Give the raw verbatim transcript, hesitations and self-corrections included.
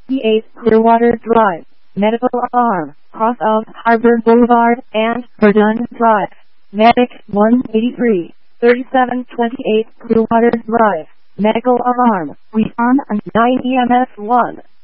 E eight Clearwater Drive, Medical Arm, cross of Harbor Boulevard and Verdun Drive. Medic one eighty-three, thirty-seven twenty-eight Clearwater Drive, Medical Alarm. Respond on nine E M S one.